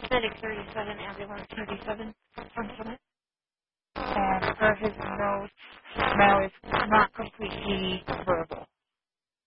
Medic 37, ambulance 37 from Summit. And per his notes, smell is not completely verbal.